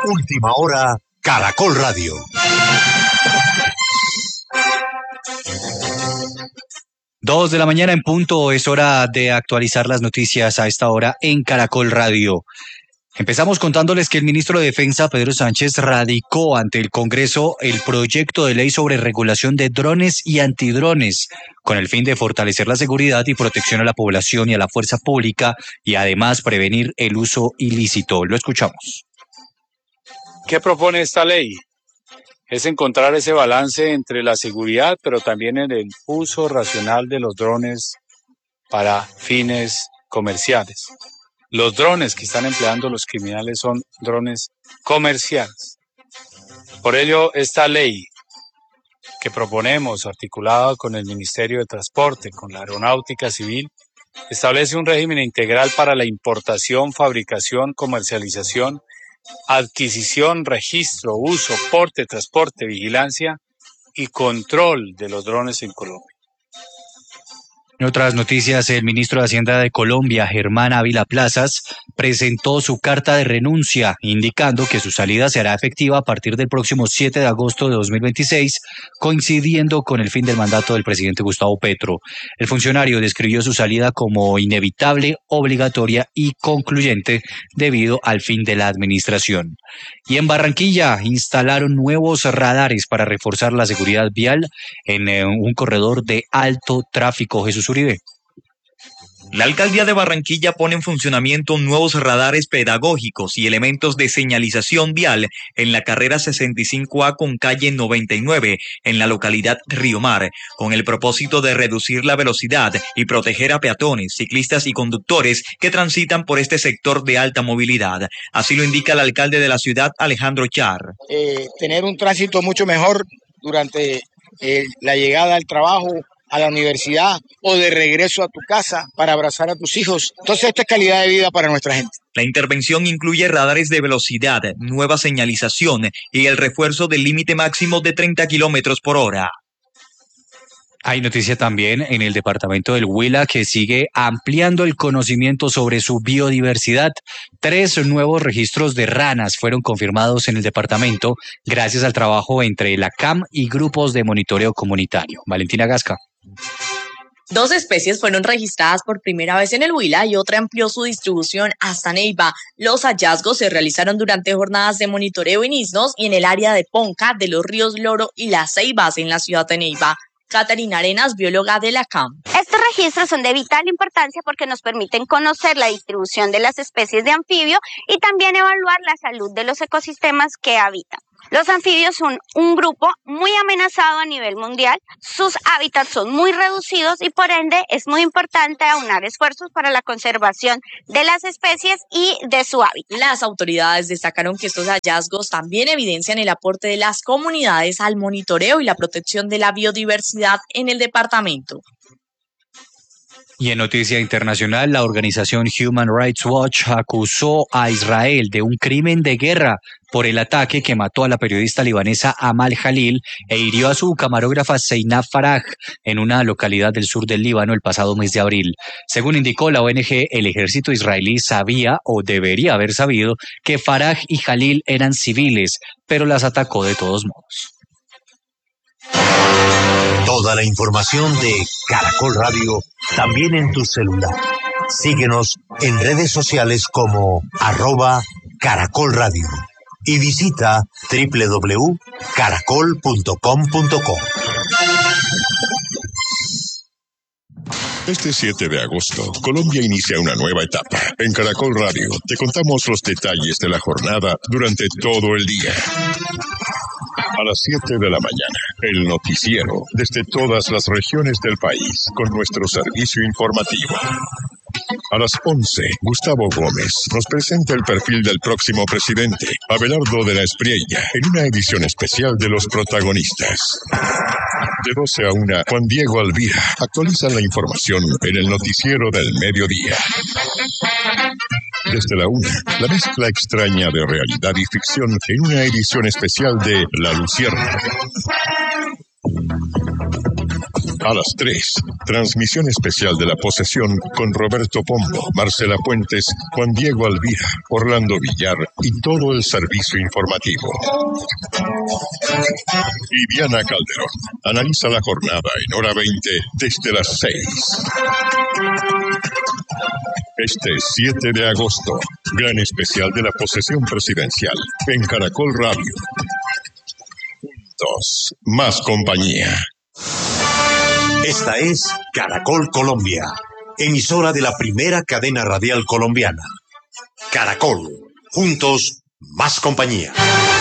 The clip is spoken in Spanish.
Última hora, Caracol Radio. Dos de la mañana en punto, es hora de actualizar las noticias a esta hora en Caracol Radio. Empezamos contándoles que el ministro de Defensa, Pedro Sánchez, radicó ante el Congreso el proyecto de ley sobre regulación de drones y antidrones, con el fin de fortalecer la seguridad y protección a la población y a la fuerza pública, y además prevenir el uso ilícito. Lo escuchamos. ¿Qué propone esta ley? Es encontrar ese balance entre la seguridad, pero también en el uso racional de los drones para fines comerciales. Los drones que están empleando los criminales son drones comerciales. Por ello, esta ley que proponemos, articulada con el Ministerio de Transporte, con la Aeronáutica Civil, establece un régimen integral para la importación, fabricación, comercialización, adquisición, registro, uso, porte, transporte, vigilancia y control de los drones en Colombia. En otras noticias, el ministro de Hacienda de Colombia, Germán Ávila Plazas, presentó su carta de renuncia, indicando que su salida será efectiva a partir del próximo 7 de agosto de 2026, coincidiendo con el fin del mandato del presidente Gustavo Petro. El funcionario describió su salida como inevitable, obligatoria y concluyente debido al fin de la administración. Y en Barranquilla instalaron nuevos radares para reforzar la seguridad vial en un corredor de alto tráfico. Jesús Uribe. La alcaldía de Barranquilla pone en funcionamiento nuevos radares pedagógicos y elementos de señalización vial en la carrera 65A con calle 99 en la localidad Río Mar, con el propósito de reducir la velocidad y proteger a peatones, ciclistas y conductores que transitan por este sector de alta movilidad. Así lo indica el alcalde de la ciudad, Alejandro Char. Tener un tránsito mucho mejor durante la llegada al trabajo, a la universidad o de regreso a tu casa para abrazar a tus hijos. Entonces, esto es calidad de vida para nuestra gente. La intervención incluye radares de velocidad, nueva señalización y el refuerzo del límite máximo de 30 kilómetros por hora. Hay noticia también en el departamento del Huila, que sigue ampliando el conocimiento sobre su biodiversidad. 3 nuevos registros de ranas fueron confirmados en el departamento gracias al trabajo entre la CAM y grupos de monitoreo comunitario. Valentina Gasca. 2 especies fueron registradas por primera vez en el Huila y otra amplió su distribución hasta Neiva. Los hallazgos se realizaron durante jornadas de monitoreo en Isnos y en el área de Ponca, de los ríos Loro y Las Ceibas en la ciudad de Neiva. Catarina Arenas, bióloga de la CAM. Estos registros son de vital importancia porque nos permiten conocer la distribución de las especies de anfibio y también evaluar la salud de los ecosistemas que habitan. Los anfibios son un grupo muy amenazado a nivel mundial, sus hábitats son muy reducidos y por ende es muy importante aunar esfuerzos para la conservación de las especies y de su hábitat. Las autoridades destacaron que estos hallazgos también evidencian el aporte de las comunidades al monitoreo y la protección de la biodiversidad en el departamento. Y en noticia internacional, la organización Human Rights Watch acusó a Israel de un crimen de guerra por el ataque que mató a la periodista libanesa Amal Jalil e hirió a su camarógrafa Seinab Faraj en una localidad del sur del Líbano el pasado mes de abril. Según indicó la ONG, el ejército israelí sabía o debería haber sabido que Faraj y Jalil eran civiles, pero las atacó de todos modos. Toda la información de Caracol Radio también en tu celular. Síguenos en redes sociales como @Caracol Radio y visita www.caracol.com.co. Este 7 de agosto, Colombia inicia una nueva etapa. En Caracol Radio te contamos los detalles de la jornada durante todo el día. A las 7 de la mañana, el noticiero desde todas las regiones del país con nuestro servicio informativo. A las 11, Gustavo Gómez nos presenta el perfil del próximo presidente, Abelardo de la Espriella, en una edición especial de Los Protagonistas. De 12 a 1, Juan Diego Alvira actualiza la información en el noticiero del mediodía. Desde la 1, la mezcla extraña de realidad y ficción en una edición especial de La Luciérnaga. A las 3, transmisión especial de la posesión con Roberto Pombo, Marcela Puentes, Juan Diego Alvira, Orlando Villar y todo el servicio informativo. Y Diana Calderón analiza la jornada en hora 20 desde las 6. Este 7 de agosto, gran especial de la posesión presidencial en Caracol Radio. Juntos, más compañía. Esta es Caracol Colombia, emisora de la primera cadena radial colombiana. Caracol, juntos, más compañía.